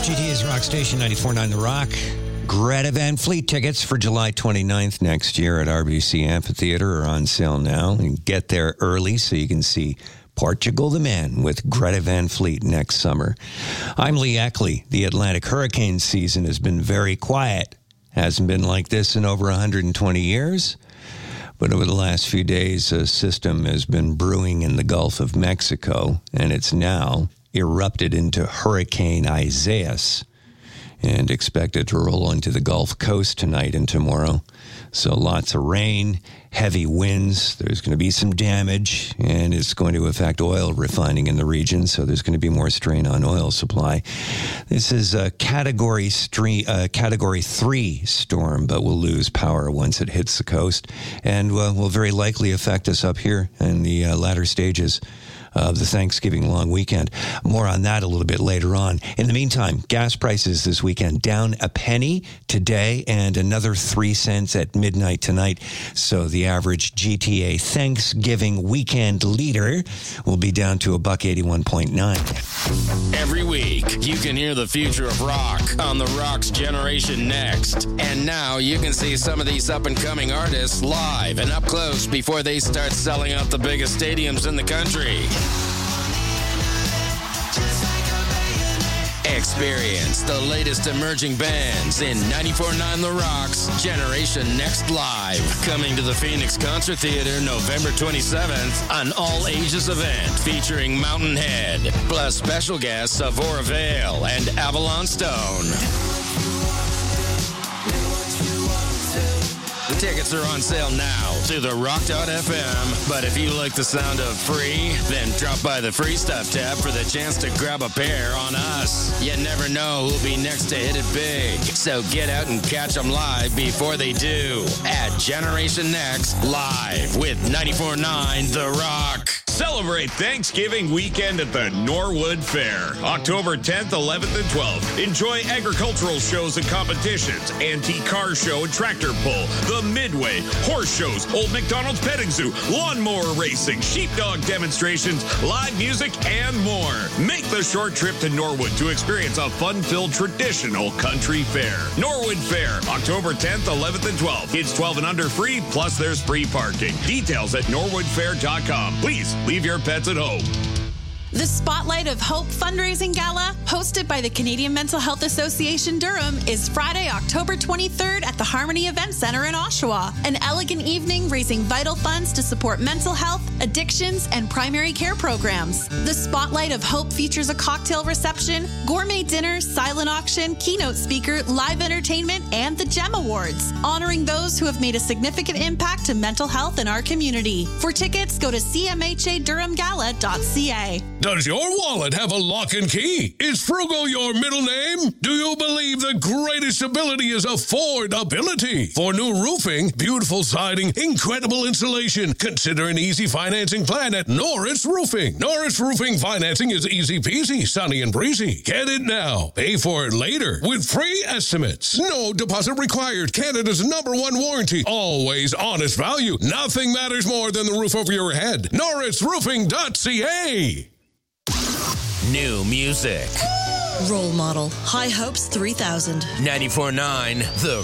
GTA's Rock Station 94.9 The Rock. Greta Van Fleet tickets for July 29th next year at RBC Amphitheater are on sale now. And get there early so you can see Portugal the Man with Greta Van Fleet next summer. I'm Lee Eckley. The Atlantic hurricane season has been very quiet. Hasn't been like this in over 120 years. But over the last few days, a system has been brewing in the Gulf of Mexico, and it's now erupted into Hurricane Isaias and expected to roll into the Gulf Coast tonight and tomorrow. So lots of rain, heavy winds. There's going to be some damage, and it's going to affect oil refining in the region. So there's going to be more strain on oil supply. This is a Category 3 storm, but will lose power once it hits the coast, and will very likely affect us up here in the latter stages of the Thanksgiving long weekend. More on that a little bit later on. In the meantime, gas prices this weekend down a penny today and another 3 cents at midnight tonight. So the average GTA Thanksgiving weekend liter will be down to $1.81.9. Every week, you can hear the future of rock on The Rock's Generation Next. And now you can see some of these up-and-coming artists live and up close before they start selling out the biggest stadiums in the country. Experience the latest emerging bands in 94.9 The Rock's Generation Next Live. Coming to the Phoenix Concert Theater November 27th, an all-ages event featuring Mountain Head, plus special guests Avora Vale and Avalon Stone. Tickets are on sale now to therock.fm. But if you like the sound of free, then drop by the Free Stuff tab for the chance to grab a pair on us. You never know who'll be next to hit it big. So get out and catch them live before they do at Generation Next Live with 94.9 The Rock. Celebrate Thanksgiving weekend at the Norwood Fair, October 10th, 11th, and 12th. Enjoy agricultural shows and competitions, antique car show and tractor pull, the Midway, horse shows, Old McDonald's Petting Zoo, lawnmower racing, sheepdog demonstrations, live music, and more. Make the short trip to Norwood to experience a fun-filled traditional country fair. Norwood Fair, October 10th, 11th, and 12th. Kids 12 and under free, plus there's free parking. Details at norwoodfair.com. Please leave your pets at home. The Spotlight of Hope Fundraising Gala, hosted by the Canadian Mental Health Association Durham, is Friday, October 23rd at the Harmony Event Center in Oshawa. An elegant evening raising vital funds to support mental health, addictions, and primary care programs. The Spotlight of Hope features a cocktail reception, gourmet dinner, silent auction, keynote speaker, live entertainment, and the GEM Awards, honoring those who have made a significant impact to mental health in our community. For tickets, go to cmhadurhamgala.ca. Does your wallet have a lock and key? Is Frugal your middle name? Do you believe the greatest ability is affordability? For new roofing, beautiful siding, incredible insulation, consider an easy financing plan at Norris Roofing. Norris Roofing financing is easy peasy, sunny and breezy. Get it now. Pay for it later with free estimates. No deposit required. Canada's #1 warranty. Always honest value. Nothing matters more than the roof over your head. NorrisRoofing.ca. New music. Role Model, High Hopes 3000. 94.9 The